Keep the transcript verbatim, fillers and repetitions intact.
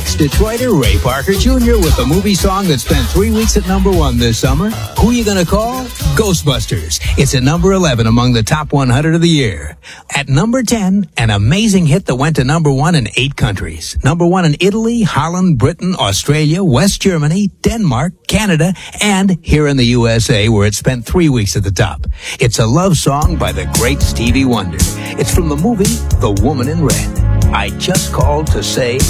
Ex-Detroiter Ray Parker Junior with the movie song that spent three weeks at number one this summer. Who you gonna call? Ghostbusters. It's at number eleven among the top one hundred of the year. At number ten, an amazing hit that went to number one in eight countries. Number one in Italy, Holland, Britain, Australia, West Germany, Denmark, Canada, and here in the U S A, where it spent three weeks at the top. It's a love song by the great Stevie Wonder. It's from the movie The Woman in Red. I just called to say